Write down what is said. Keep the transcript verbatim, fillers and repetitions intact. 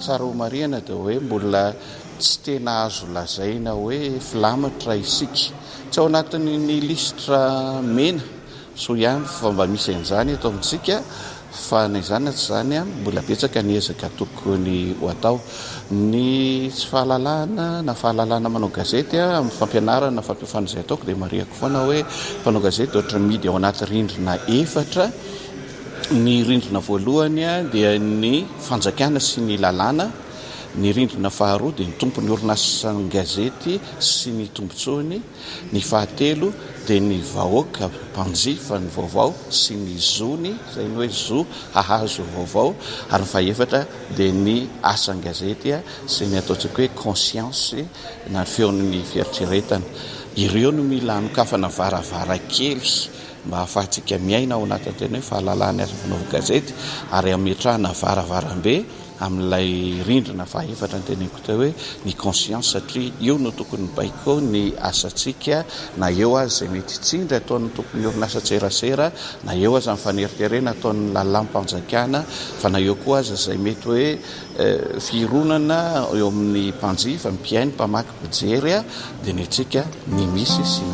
tsara ho marihana dia hoe mbola tsy tena azo lazaina hoe filamatra isika tsy ao anatin'ny listra mena so ihany fa mba misy an'izany eto amintsika fa na izany tsy izany a mbola betsaka ny ezaka tokony ho atao ny tsy fahalalana na fahalalana manao gazety a amin'ny fampianarana fampiofana izay ataoko dia marihako foana hoe mpanao gazety ohatra midy ao anaty rindrina efatra ny rindrina voalohany a dia ny fanjakana sy ny lalàna ny rindrina faharoa dia ny tompon'ny orinasany gazety sy ny tombontsoany ny fahatelo dia ny vahoaka mpanjifa ny vaovao sy ny zony izay ny hoe zo hahazo vaovao ary ny fahaefatra dia ny asan gazety a sy ny ataontsika hoe conscience na feon'ny fieritreretana ireo no mila anokafana varavarakely mba hahafahantsika miaina ao anatin'ny tena hoe fahalalany asa fanaova gazety ary ametrahana varavarambe amin'ilay rindrina fahaefatra ny teneniko teo hoe ny conscience satria io no tokony mibaiko ny asantsika na eo azy izay mety tsindry ataon'ny tokony orinasa tserasera na eo azy amin'ny faneriterena ataon'ny lalampanjakana fa na eo koa azy izay mety hoe fironana eo amin'ny mpanjifa mpiainy mpamaky pijery a dia ny antsika ny misy sy